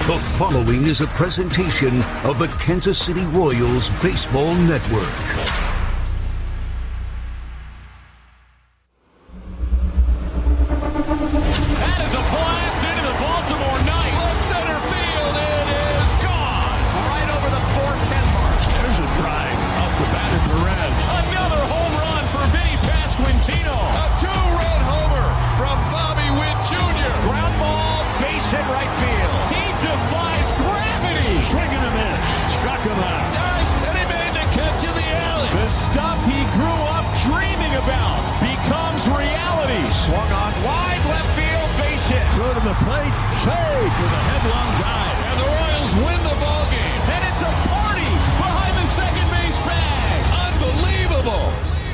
The following is a presentation of the Kansas City Royals Baseball Network. That is a blast into the Baltimore night. Left center field. It is gone. Right over the 410 mark. There's a drive up the bat of Perez. Another home run for Vinny Pasquantino. A two-run homer from Bobby Witt Jr. Ground ball, base hit right field. He defies gravity. Swing and a miss. Struck him out. Nice, and he made the catch in the alley. The stuff he grew up dreaming about becomes reality. Swung on wide left field, base hit. Throw to the plate, saved to the headlong dive. And the Royals win the ball game. And it's a party behind the second base bag. Unbelievable.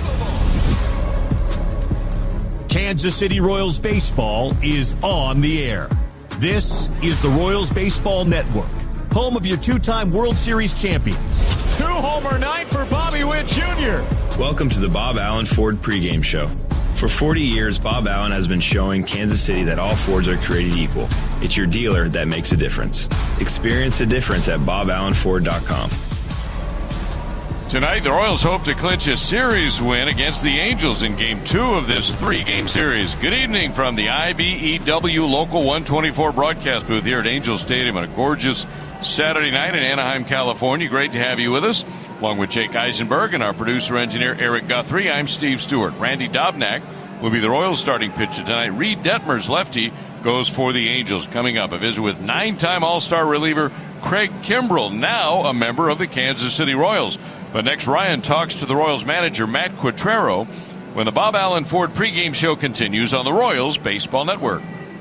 Kansas City Royals baseball is on the air. This is the Royals Baseball Network, home of your two-time World Series champions. Two-homer night for Bobby Witt Jr. Welcome to the Bob Allen Ford pregame show. For 40 years, Bob Allen has been showing Kansas City that all Fords are created equal. It's your dealer that makes a difference. Experience the difference at BobAllenFord.com. Tonight, the Royals hope to clinch a series win against the Angels in Game 2 of this three-game series. Good evening from the IBEW Local 124 broadcast booth here at Angel Stadium on a gorgeous Saturday night in Anaheim, California. Great to have you with us, along with Jake Eisenberg and our producer-engineer Eric Guthrie. I'm Steve Stewart. Randy Dobnak will be the Royals starting pitcher tonight. Reed Detmers, lefty, goes for the Angels. Coming up, a visit with nine-time All-Star reliever Craig Kimbrell, now a member of the Kansas City Royals. But next, Ryan talks to the Royals manager, Matt Quatrero, when the Bob Allen Ford pregame show continues on the Royals Baseball Network.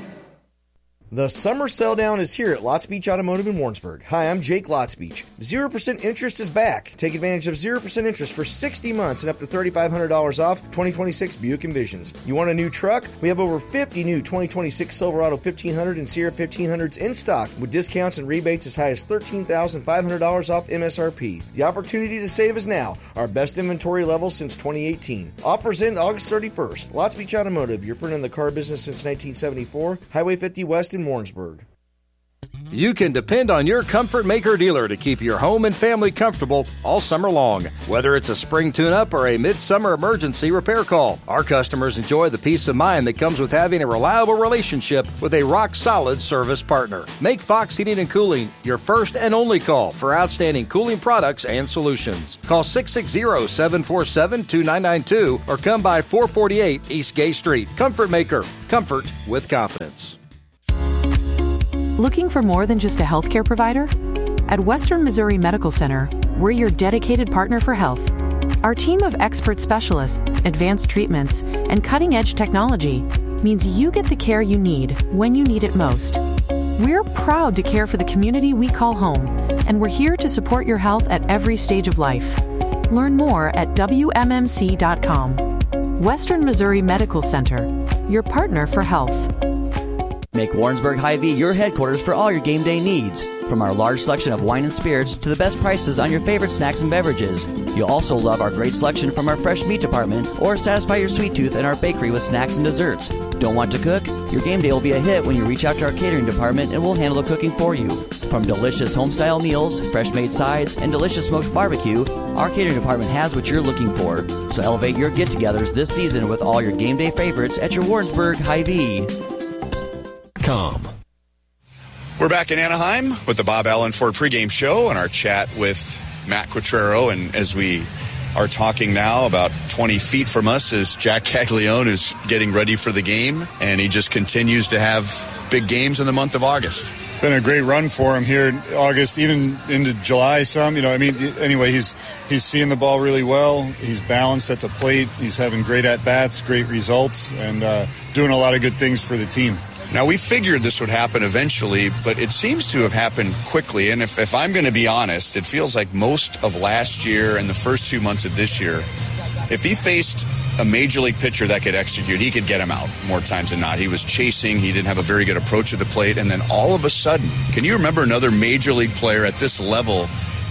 The summer sell-down is here at Lots Beach Automotive in Warrensburg. Hi, I'm Jake Lots Beach. 0% interest is back. Take advantage of 0% interest for 60 months and up to $3,500 off 2026 Buick Envisions. You want a new truck? We have over 50 new 2026 Silverado 1500 and Sierra 1500s in stock with discounts and rebates as high as $13,500 off MSRP. The opportunity to save is now. Our best inventory level since 2018. Offers end August 31st. Lots Beach Automotive, your friend in the car business since 1974. Highway 50 West in Warrensburg. You can depend on your Comfort Maker dealer to keep your home and family comfortable all summer long. Whether it's a spring tune-up or a midsummer emergency repair call, our customers enjoy the peace of mind that comes with having a reliable relationship with a rock-solid service partner. Make Fox Heating and Cooling your first and only call for outstanding cooling products and solutions. Call 660-747-2992 or come by 448 East Gay Street. Comfort Maker. Comfort with confidence. Looking for more than just a healthcare provider? At Western Missouri Medical Center, we're your dedicated partner for health. Our team of expert specialists, advanced treatments, and cutting-edge technology means you get the care you need when you need it most. We're proud to care for the community we call home, and we're here to support your health at every stage of life. Learn more at WMMC.com. Western Missouri Medical Center, your partner for health. Make Warrensburg Hy-Vee your headquarters for all your game day needs. From our large selection of wine and spirits to the best prices on your favorite snacks and beverages. You'll also love our great selection from our fresh meat department or satisfy your sweet tooth in our bakery with snacks and desserts. Don't want to cook? Your game day will be a hit when you reach out to our catering department and we'll handle the cooking for you. From delicious home-style meals, fresh-made sides, and delicious smoked barbecue, our catering department has what you're looking for. So elevate your get-togethers this season with all your game day favorites at your Warrensburg Hy-Vee. We're back in Anaheim with the Bob Allen Ford pregame show and our chat with Matt Quatrero. And as we are talking now, about 20 feet from us is Jack Caglione, who's getting ready for the game. And he just continues to have big games in the month of August. Been a great run for him here in August, even into July some. Anyway, he's seeing the ball really well. He's balanced at the plate. He's having great at-bats, great results, and doing a lot of good things for the team. Now, we figured this would happen eventually, but it seems to have happened quickly. And if I'm going to be honest, it feels like most of last year and the first 2 months of this year, if he faced a major league pitcher that could execute, he could get him out more times than not. He was chasing. He didn't have a very good approach at the plate. And then all of a sudden, can you remember another major league player at this level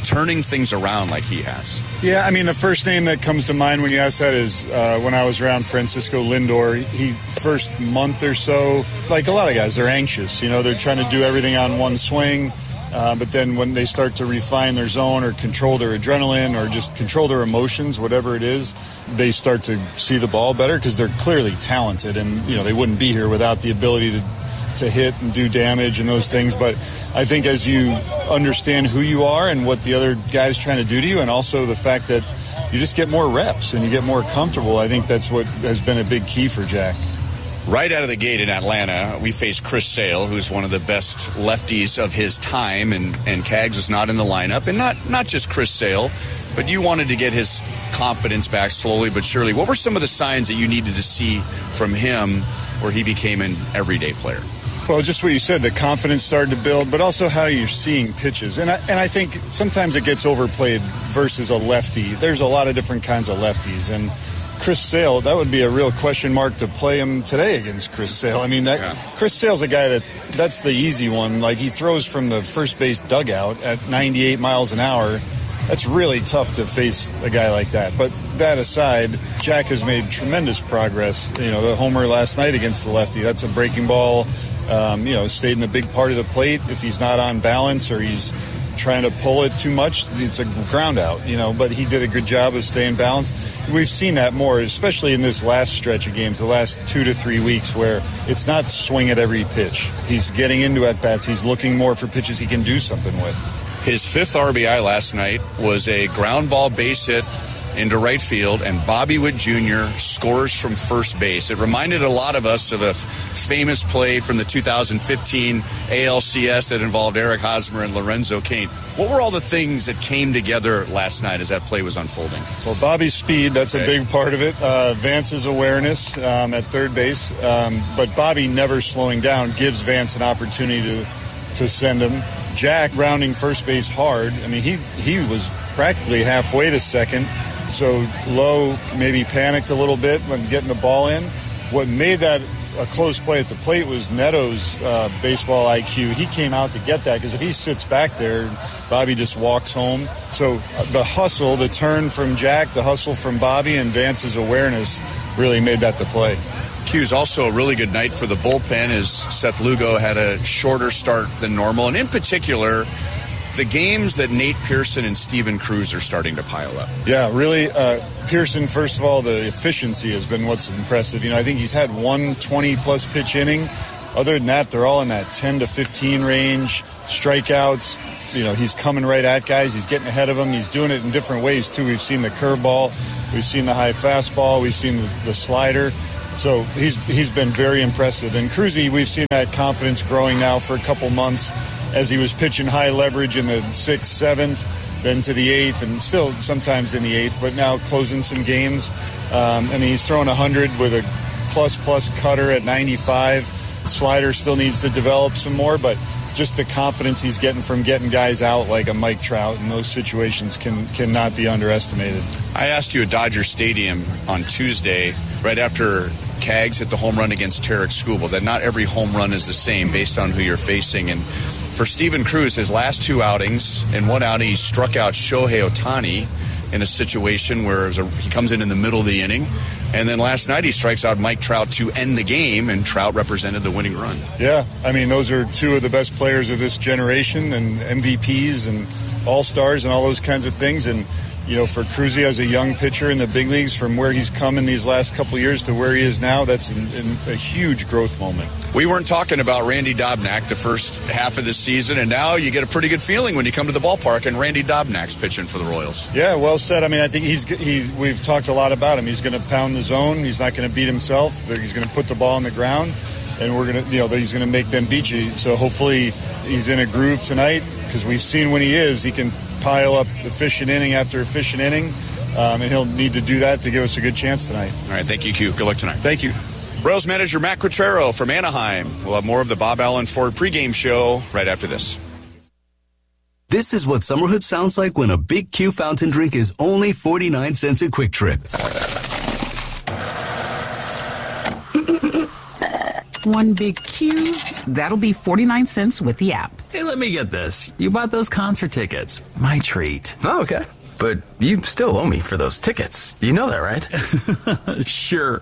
turning things around like he has? Yeah, I mean, the first name that comes to mind when you ask that is when I was around Francisco Lindor. He first month or so, like a lot of guys, they're anxious. They're trying to do everything on one swing. But then when they start to refine their zone or control their adrenaline or just control their emotions, whatever it is, they start to see the ball better because they're clearly talented. And, they wouldn't be here without the ability to hit and do damage and those things. But I think as you understand who you are and what the other guy's trying to do to you, and also the fact that you just get more reps and you get more comfortable, I think that's what has been a big key for Jack. Right out of the gate in Atlanta, we faced Chris Sale, who's one of the best lefties of his time, and Cags is not in the lineup. And not just Chris Sale, but you wanted to get his confidence back slowly but surely. What were some of the signs that you needed to see from him where he became an everyday player? Well, just what you said, the confidence started to build, but also how you're seeing pitches. And I think sometimes it gets overplayed versus a lefty. There's a lot of different kinds of lefties, and Chris Sale, that would be a real question mark to play him today against Chris Sale. I mean, Chris Sale's a guy that's the easy one. Like, he throws from the first base dugout at 98 miles an hour. That's really tough to face a guy like that. But that aside, Jack has made tremendous progress. The homer last night against the lefty, that's a breaking ball. Stayed in a big part of the plate. If he's not on balance or he's trying to pull it too much, it's a ground out, but he did a good job of staying balanced. We've seen that more, especially in this last stretch of games, the last 2 to 3 weeks, where it's not swing at every pitch. He's getting into at-bats. He's looking more for pitches he can do something with. His 5th RBI last night was a ground ball base hit into right field, and Bobby Witt Jr. scores from first base. It reminded a lot of us of a famous play from the 2015 ALCS that involved Eric Hosmer and Lorenzo Cain. What were all the things that came together last night as that play was unfolding? Well, Bobby's speed, that's a big part of it. Vance's awareness at third base. But Bobby never slowing down gives Vance an opportunity to send him. Jack rounding first base hard. I mean, he was practically halfway to second. So Lowe maybe panicked a little bit when getting the ball in. What made that a close play at the plate was Neto's baseball IQ. He came out to get that because if he sits back there, Bobby just walks home. So the hustle, the turn from Jack, the hustle from Bobby, and Vance's awareness really made that the play. Q's also a really good night for the bullpen as Seth Lugo had a shorter start than normal. And in particular, the games that Nate Pearson and Steven Cruz are starting to pile up. Yeah, really. Pearson, first of all, the efficiency has been what's impressive. I think he's had 120-plus pitch inning. Other than that, they're all in that 10 to 15 range. Strikeouts, he's coming right at guys. He's getting ahead of them. He's doing it in different ways, too. We've seen the curveball. We've seen the high fastball. We've seen the slider. So he's been very impressive. And Cruzy, we've seen that confidence growing now for a couple months as he was pitching high leverage in the 6th, 7th, then to the 8th, and still sometimes in the 8th, but now closing some games. He's throwing 100 with a plus cutter at 95. Slider still needs to develop some more, but just the confidence he's getting from getting guys out like a Mike Trout in those situations cannot be underestimated. I asked you at Dodger Stadium on Tuesday, right after Cags hit the home run against Tarek Skubal, that not every home run is the same based on who you're facing. And for Steven Cruz, his last 2 outings, in one outing he struck out Shohei Ohtani in a situation where he comes in the middle of the inning. And then last night he strikes out Mike Trout to end the game, and Trout represented the winning run. Yeah, I mean, those are 2 of the best players of this generation, and MVPs and All-Stars and all those kinds of things. And, for Cruzy as a young pitcher in the big leagues, from where he's come in these last couple of years to where he is now, that's a huge growth moment. We weren't talking about Randy Dobnak the first half of the season, and now you get a pretty good feeling when you come to the ballpark and Randy Dobnak's pitching for the Royals. Yeah, well said. I mean, I think we've talked a lot about him. He's going to pound the zone. He's not going to beat himself. He's going to put the ball on the ground, and he's going to make them beat you. So hopefully he's in a groove tonight, because we've seen when he can pile up efficient inning after efficient inning, and he'll need to do that to give us a good chance tonight. All right, thank you, Q. Good luck tonight. Thank you. Royals manager Matt Quatraro from Anaheim. We'll have more of the Bob Allen Ford pregame show right after this. This is what summerhood sounds like when a Big Q fountain drink is only 49 cents a Quick Trip. One big Q, that'll be 49 cents with the app. Hey, let me get this. You bought those concert tickets. My treat. Oh, okay. But you still owe me for those tickets. You know that, right? Sure.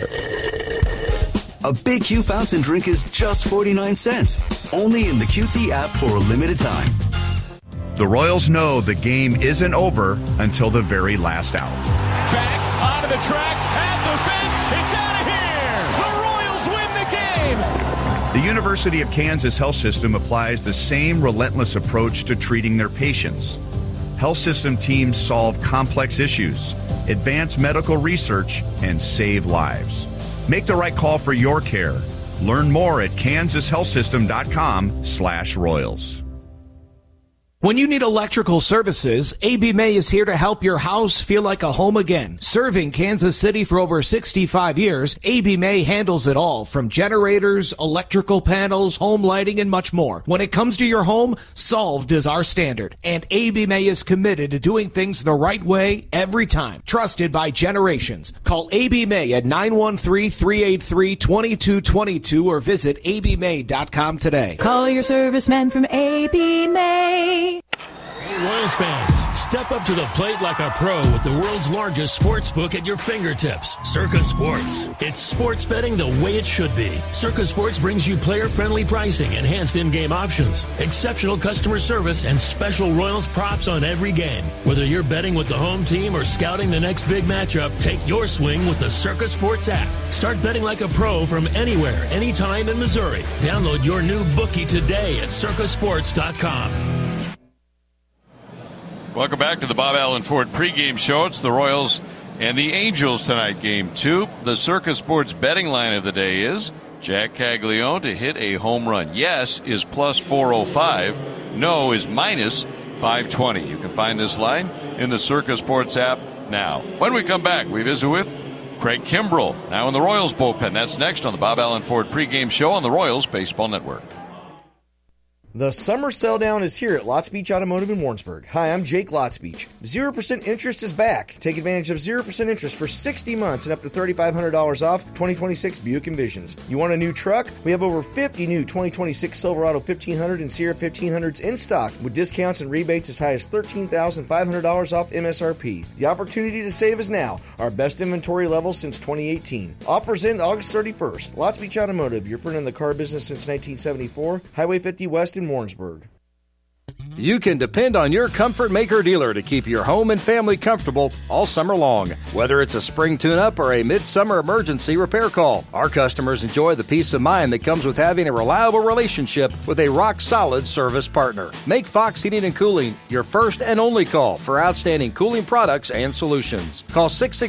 A Big Q fountain drink is just 49 cents. Only in the QT app for a limited time. The Royals know the game isn't over until the very last out. Back onto the track, at the fence, it's out of here! The Royals win the game! The University of Kansas Health System applies the same relentless approach to treating their patients. Health system teams solve complex issues, advance medical research, and save lives. Make the right call for your care. Learn more at kansashealthsystem.com/Royals. When you need electrical services, AB May is here to help your house feel like a home again. Serving Kansas City for over 65 years, AB May handles it all, from generators, electrical panels, home lighting, and much more. When it comes to your home, solved is our standard. And AB May is committed to doing things the right way every time. Trusted by generations. Call AB May at 913-383-2222 or visit abmay.com today. Call your serviceman from AB May. Royals fans, step up to the plate like a pro with the world's largest sports book at your fingertips, Circa Sports. It's sports betting the way it should be. Circa Sports brings you player-friendly pricing, enhanced in-game options, exceptional customer service, and special Royals props on every game. Whether you're betting with the home team or scouting the next big matchup, take your swing with the Circa Sports app. Start betting like a pro from anywhere, anytime in Missouri. Download your new bookie today at circasports.com. Welcome back to the Bob Allen Ford pregame show. It's the Royals and the Angels tonight, game 2. The Circa Sports betting line of the day is Jack Caglione to hit a home run. Yes is plus 405. No is minus 520. You can find this line in the Circa Sports app now. When we come back, we visit with Craig Kimbrell, now in the Royals bullpen. That's next on the Bob Allen Ford pregame show on the Royals Baseball Network. The summer sell down is here at Lots Beach Automotive in Warrensburg. Hi, I'm Jake Lots Beach. 0% interest is back. Take advantage of 0% interest for 60 months and up to $3,500 off 2026 Buick Envisions. You want a new truck? We have over 50 new 2026 Silverado 1500 and Sierra 1500s in stock with discounts and rebates as high as $13,500 off MSRP. The opportunity to save is now. Our best inventory level since 2018. Offers end August 31st. Lots Beach Automotive, your friend in the car business since 1974. Highway 50 West in Warrensburg. You can depend on your Comfort Maker dealer to keep your home and family comfortable all summer long. Whether it's a spring tune-up or a midsummer emergency repair call, our customers enjoy the peace of mind that comes with having a reliable relationship with a rock-solid service partner. Make Fox Heating and Cooling your first and only call for outstanding cooling products and solutions. Call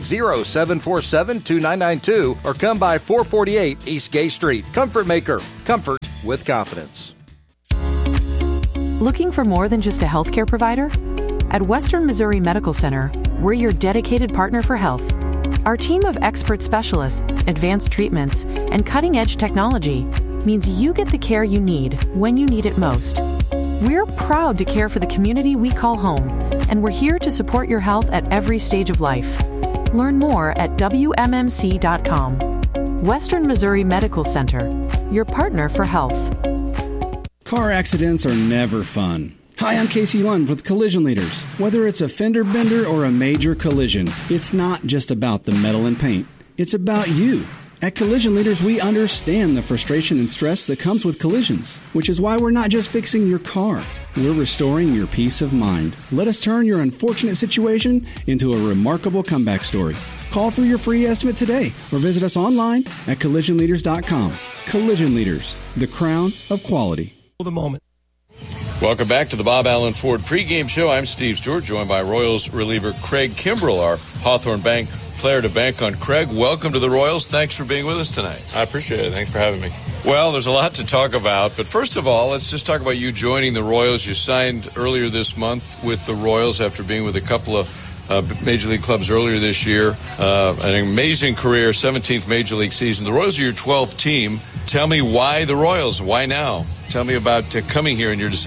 660-747-2992 or come by 448 East Gay Street. Comfort Maker. Comfort with confidence. Looking for more than just a healthcare provider? At Western Missouri Medical Center, we're your dedicated partner for health. Our team of expert specialists, advanced treatments, and cutting-edge technology means you get the care you need when you need it most. We're proud to care for the community we call home, and we're here to support your health at every stage of life. Learn more at WMMC.com. Western Missouri Medical Center, your partner for health. Car accidents are never fun. Hi, I'm Casey Lund with Collision Leaders. Whether it's a fender bender or a major collision, it's not just about the metal and paint. It's about you. At Collision Leaders, we understand the frustration and stress that comes with collisions, which is why we're not just fixing your car. We're restoring your peace of mind. Let us turn your unfortunate situation into a remarkable comeback story. Call for your free estimate today or visit us online at collisionleaders.com. Collision Leaders, the crown of quality. The moment. Welcome back to the Bob Allen Ford pregame show. I'm Steve Stewart, joined by Royals reliever Craig Kimbrell, our Hawthorne Bank player to bank on. Craig, welcome to the Royals. Thanks for being with us tonight. I appreciate it. Thanks for having me. Well, there's a lot to talk about, but first of all, let's just talk about you joining the Royals. You signed earlier this month with the Royals after being with a couple of Major League clubs earlier this year. An amazing career, 17th Major League season. The Royals are your 12th team. Tell me why the Royals? Why now? Tell me about coming here and your decision.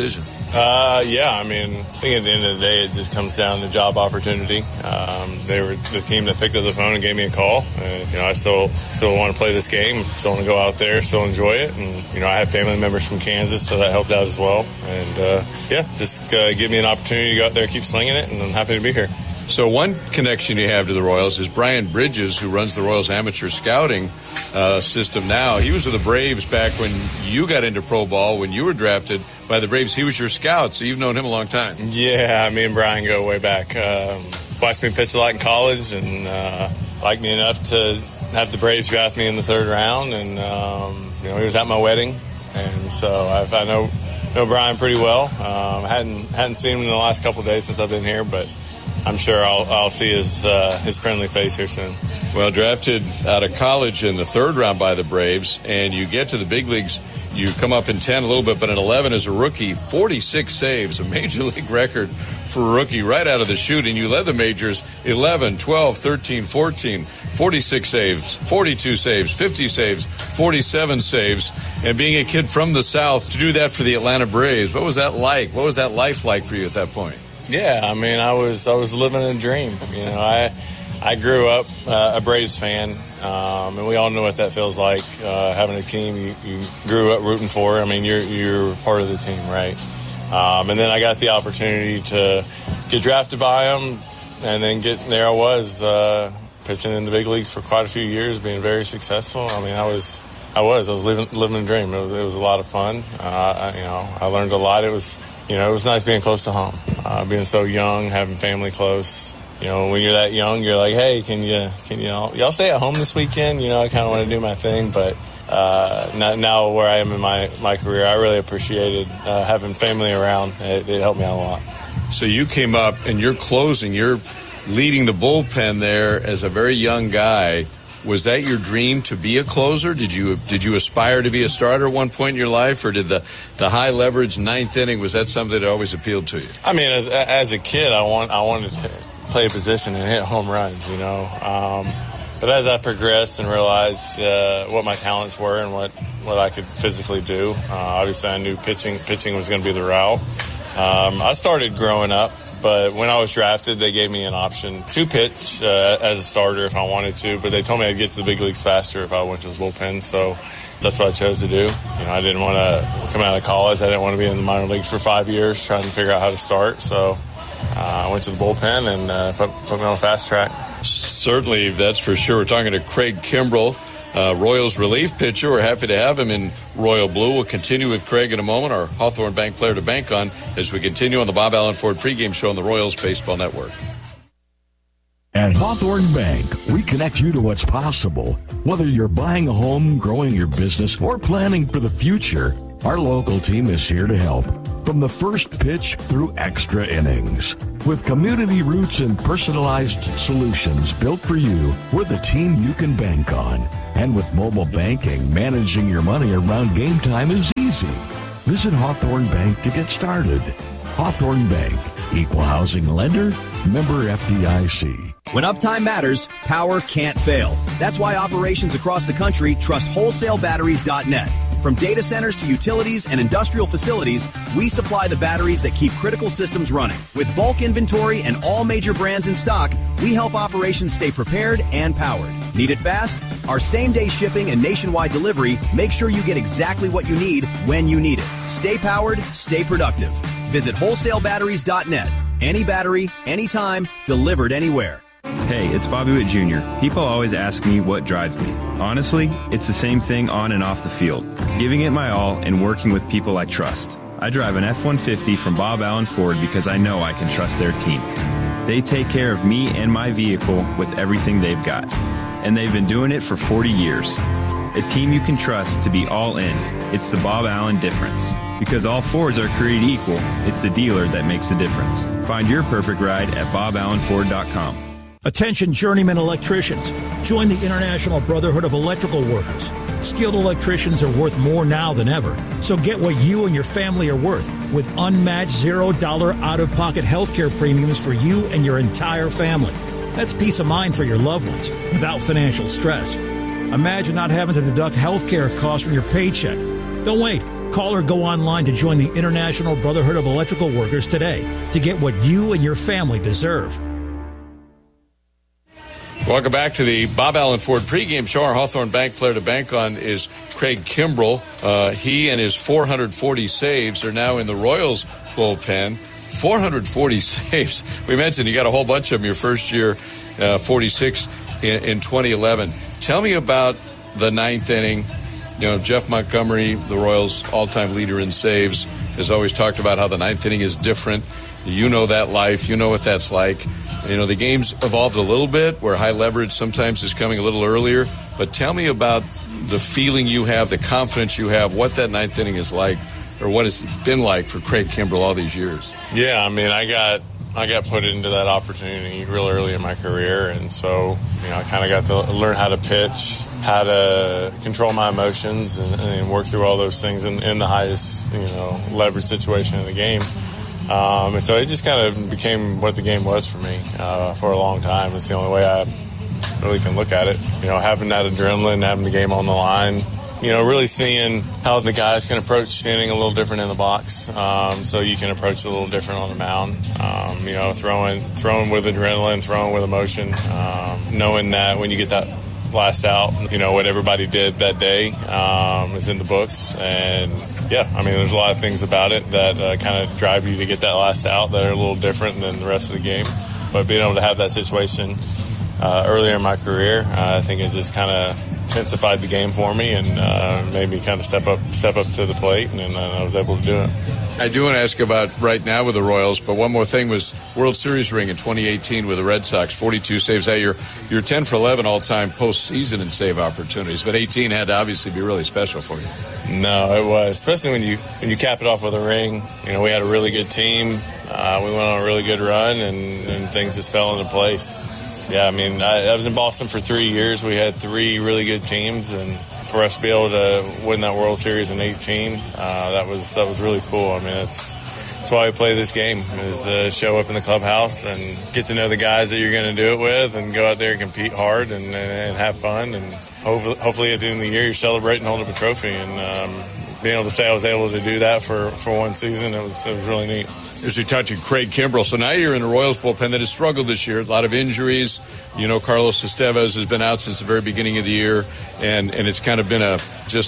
Yeah, I mean, I think at the end of the day, it just comes down to job opportunity. They were the team that picked up the phone and gave me a call. I still want to play this game, still want to go out there, still enjoy it. And, I have family members from Kansas, so that helped out as well. And, just give me an opportunity to go out there, keep slinging it, and I'm happy to be here. So one connection you have to the Royals is Brian Bridges, who runs the Royals amateur scouting system now. He was with the Braves back when you got into pro ball, when you were drafted by the Braves. He was your scout, so you've known him a long time. Yeah, me and Brian go way back. Watched me pitch a lot in college and liked me enough to have the Braves draft me in the 3rd round. And, he was at my wedding. And so I know Brian pretty well. Hadn't seen him in the last couple of days since I've been here, but I'm sure I'll see his friendly face here soon. Well, drafted out of college in the 3rd round by the Braves, and you get to the big leagues, you come up in 10 a little bit, but in 11 as a rookie, 46 saves, a major league record for a rookie right out of the chute, and you led the majors 11, 12, 13, 14, 46 saves, 42 saves, 50 saves, 47 saves, and being a kid from the South to do that for the Atlanta Braves, what was that like? What was that life like for you at that point? Yeah, I mean, I was living a dream. I grew up a Braves fan, and we all know what that feels like, having a team you grew up rooting for. I mean, you're part of the team, right? And then I got the opportunity to get drafted by them, and then there I was pitching in the big leagues for quite a few years, being very successful. I mean, I was living a dream. It was a lot of fun. I learned a lot. It was nice being close to home, being so young, having family close. When you're that young, you're like, hey, can y'all stay at home this weekend? I kind of want to do my thing, but now where I am in my career, I really appreciated having family around. It helped me out a lot. So you came up and you're leading the bullpen there as a very young guy. Was that your dream to be a closer? Did you aspire to be a starter at one point in your life, or did the high leverage 9th inning, was that something that always appealed to you? I mean, as a kid, I wanted to play a position and hit home runs, But as I progressed and realized what my talents were and what I could physically do, obviously I knew pitching was going to be the route. I started growing up, but when I was drafted, they gave me an option to pitch as a starter if I wanted to, but they told me I'd get to the big leagues faster if I went to the bullpen, so that's what I chose to do. I didn't want to come out of college. I didn't want to be in the minor leagues for 5 years trying to figure out how to start, so I went to the bullpen and put me on a fast track. Certainly, that's for sure. We're talking to Craig Kimbrell, Royals relief pitcher. We're happy to have him in Royal Blue. We'll continue with Craig in a moment, our Hawthorne Bank player to bank on, as we continue on the Bob Allen Ford pregame show on the Royals Baseball Network. At Hawthorne Bank, we connect you to what's possible. Whether you're buying a home, growing your business, or planning for the future, our local team is here to help. From the first pitch through extra innings. With community roots and personalized solutions built for you, we're the team you can bank on. And with mobile banking, managing your money around game time is easy. Visit Hawthorne Bank to get started. Hawthorne Bank, equal housing lender, member FDIC. When uptime matters, power can't fail. That's why operations across the country trust WholesaleBatteries.net. From data centers to utilities and industrial facilities, we supply the batteries that keep critical systems running. With bulk inventory and all major brands in stock, we help operations stay prepared and powered. Need it fast? Our same-day shipping and nationwide delivery make sure you get exactly what you need when you need it. Stay powered, stay productive. Visit WholesaleBatteries.net. Any battery, anytime, delivered anywhere. Hey, it's Bobby Witt Jr. People always ask me what drives me. Honestly, it's the same thing on and off the field. Giving it my all and working with people I trust. I drive an F-150 from Bob Allen Ford because I know I can trust their team. They take care of me and my vehicle with everything they've got. And they've been doing it for 40 years. A team you can trust to be all in. It's the Bob Allen difference. Because all Fords are created equal, it's the dealer that makes the difference. Find your perfect ride at BobAllenFord.com. Attention journeyman electricians. Join the International Brotherhood of Electrical Workers. Skilled electricians are worth more now than ever. So get what you and your family are worth with unmatched $0 out-of-pocket healthcare premiums for you and your entire family. That's peace of mind for your loved ones without financial stress. Imagine not having to deduct healthcare costs from your paycheck. Don't wait. Call or go online to join the International Brotherhood of Electrical Workers today to get what you and your family deserve. Welcome back to the Bob Allen Ford pregame show. Our Hawthorne Bank player to bank on is Craig Kimbrell. He and his 440 saves are now in the Royals bullpen. 440 saves. We mentioned you got a whole bunch of them your first year, 46 in 2011. Tell me about the ninth inning. You know, Jeff Montgomery, the Royals' all-time leader in saves, has always talked about how the ninth inning is different. You know that life. You know what that's like. You know, the game's evolved a little bit where high leverage sometimes is coming a little earlier. But tell me about the feeling you have, the confidence you have, what that ninth inning is like, or what it's been like for Craig Kimbrell all these years. Yeah, I mean, I got put into that opportunity real early in my career, and so, you know, I kind of got to learn how to pitch, how to control my emotions, and work through all those things in the highest, you know, leverage situation in the game. And so it just kind of became what the game was for me for a long time. It's the only way I really can look at it. You know, having that adrenaline, having the game on the line, you know, really seeing how the guys can approach standing a little different in the box, so you can approach it a little different on the mound. You know, throwing with adrenaline, throwing with emotion, knowing that when you get that last out, you know, what everybody did that day is in the books. And, yeah, I mean, there's a lot of things about it that kind of drive you to get that last out that are a little different than the rest of the game. But being able to have that situation earlier in my career, I think it just kind of intensified the game for me and made me kind of step up to the plate, and I was able to do it. I do want to ask about right now with the Royals, but one more thing was World Series ring in 2018 with the Red Sox, 42 saves that year. You're 10 for 11 all-time postseason in save opportunities, but 18 had to obviously be really special for you. No, it was, especially when you cap it off with a ring. You know, we had a really good team. We went on a really good run, and things just fell into place. Yeah, I mean, I was in Boston for 3 years. We had 3 really good teams, and for us to be able to win that World Series in 18, that was really cool. I mean, that's why we play this game, is to show up in the clubhouse and get to know the guys that you're going to do it with, and go out there and compete hard and have fun. And hopefully at the end of the year, you're celebrating, holding up a trophy. And being able to say I was able to do that for one season, it was really neat. As we talked to Craig Kimbrell, so now you're in the Royals bullpen that has struggled this year. A lot of injuries. You know, Carlos Estevez has been out since the very beginning of the year, and it's kind of been a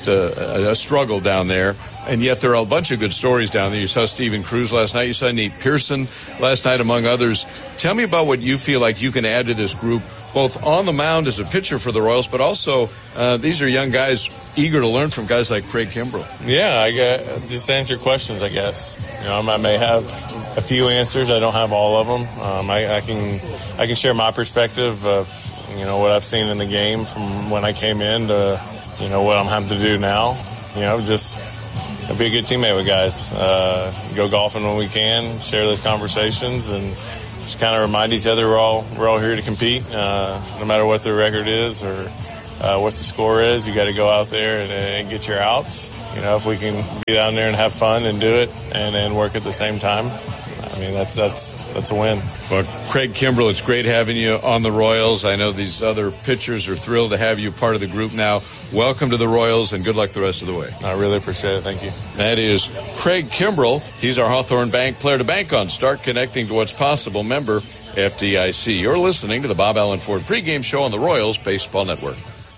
struggle down there. And yet there are a bunch of good stories down there. You saw Steven Cruz last night. You saw Nate Pearson last night, among others. Tell me about what you feel like you can add to this group, both on the mound as a pitcher for the Royals, but also these are young guys eager to learn from guys like Craig Kimbrell. Yeah, just answer questions, I guess. You know, I may have a few answers. I don't have all of them. I can share my perspective of, you know, what I've seen in the game from when I came in to, you know, what I'm having to do now. You know, just be a good teammate with guys. Go golfing when we can, share those conversations, and just kind of remind each other we're all here to compete, no matter what the record is or what the score is. You got to go out there and get your outs. You know, if we can be down there and have fun and do it and work at the same time, I mean, that's a win. Well, Craig Kimbrell, it's great having you on the Royals. I know these other pitchers are thrilled to have you part of the group now. Welcome to the Royals, and good luck the rest of the way. I really appreciate it. Thank you. That is Craig Kimbrell. He's our Hawthorne Bank player to bank on. Start connecting to what's possible. Member FDIC. You're listening to the Bob Allen Ford pregame show on the Royals Baseball Network.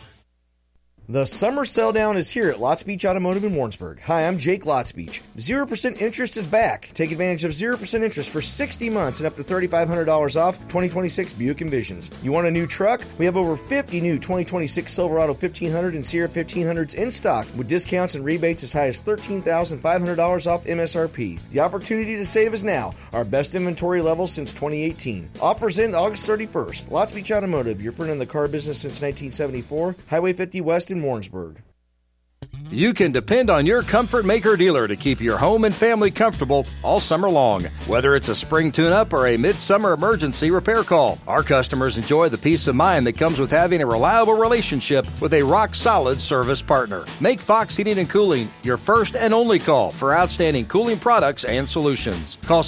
The summer sell down is here at Lots Beach Automotive in Warrensburg. Hi, I'm Jake Lots Beach. 0% interest is back. Take advantage of 0% interest for 60 months and up to $3,500 off 2026 Buick Envisions. You want a new truck? We have over 50 new 2026 Silverado 1500 and Sierra 1500s in stock with discounts and rebates as high as $13,500 off MSRP. The opportunity to save is now. Our best inventory level since 2018. Offers end August 31st. Lots Beach Automotive, your friend in the car business since 1974. Highway 50 West in Warrensburg. You can depend on your Comfort Maker dealer to keep your home and family comfortable all summer long. Whether it's a spring tune-up or a midsummer emergency repair call, our customers enjoy the peace of mind that comes with having a reliable relationship with a rock-solid service partner. Make Fox Heating and Cooling your first and only call for outstanding cooling products and solutions. Call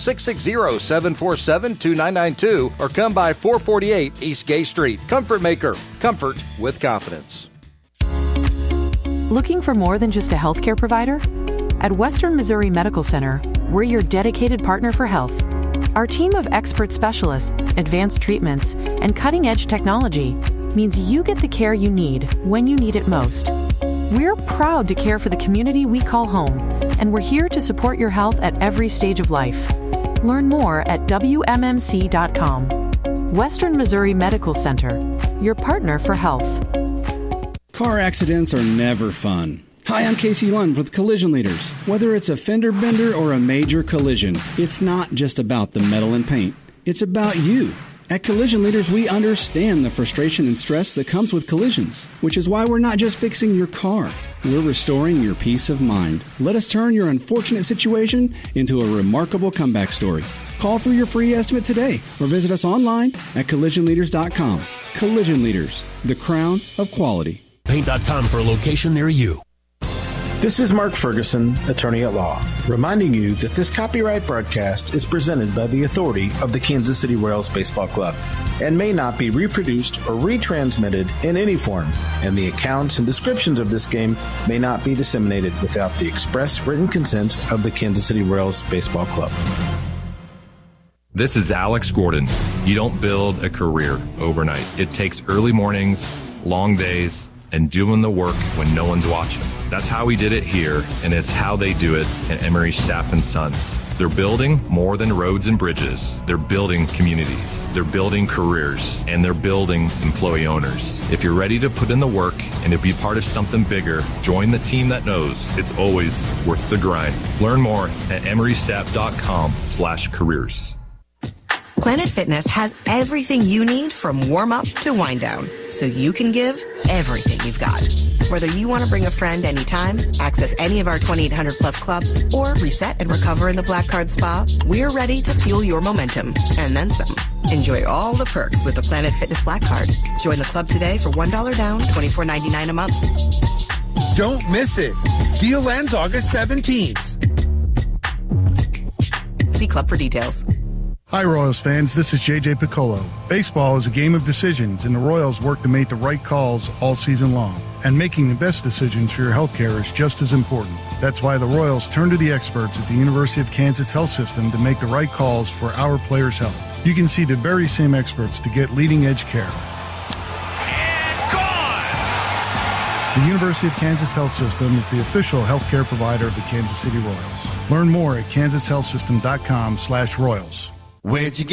660-747-2992 or come by 448 East Gay Street. Comfort Maker. Comfort with confidence. Looking for more than just a healthcare provider? At Western Missouri Medical Center, we're your dedicated partner for health. Our team of expert specialists, advanced treatments, and cutting-edge technology means you get the care you need when you need it most. We're proud to care for the community we call home, and we're here to support your health at every stage of life. Learn more at WMMC.com. Western Missouri Medical Center, your partner for health. Car accidents are never fun. Hi, I'm Casey Lund with Collision Leaders. Whether it's a fender bender or a major collision, it's not just about the metal and paint. It's about you. At Collision Leaders, we understand the frustration and stress that comes with collisions, which is why we're not just fixing your car. We're restoring your peace of mind. Let us turn your unfortunate situation into a remarkable comeback story. Call for your free estimate today or visit us online at collisionleaders.com. Collision Leaders, the crown of quality. Paint.com for a location near you. This is Mark Ferguson, attorney at law, reminding you that this copyright broadcast is presented by the authority of the Kansas City Royals Baseball Club and may not be reproduced or retransmitted in any form, and the accounts and descriptions of this game may not be disseminated without the express written consent of the Kansas City Royals Baseball Club. This is Alex Gordon. You don't build a career overnight. It takes early mornings, long days, and doing the work when no one's watching. That's how we did it here, and it's how they do it at Emery Sapp & Sons. They're building more than roads and bridges. They're building communities. They're building careers, and they're building employee owners. If you're ready to put in the work and to be part of something bigger, join the team that knows it's always worth the grind. Learn more at emerysapp.com/careers. Planet Fitness has everything you need from warm-up to wind-down, so you can give everything you've got. Whether you want to bring a friend anytime, access any of our 2,800-plus clubs, or reset and recover in the Black Card Spa, we're ready to fuel your momentum, and then some. Enjoy all the perks with the Planet Fitness Black Card. Join the club today for $1 down, $24.99 a month. Don't miss it. Deal ends August 17th. See club for details. Hi, Royals fans. This is J.J. Piccolo. Baseball is a game of decisions, and the Royals work to make the right calls all season long. And making the best decisions for your health care is just as important. That's why the Royals turn to the experts at the University of Kansas Health System to make the right calls for our players' health. You can see the very same experts to get leading-edge care. And gone! The University of Kansas Health System is the official healthcare provider of the Kansas City Royals. Learn more at kansashealthsystem.com/Royals. Where'd you get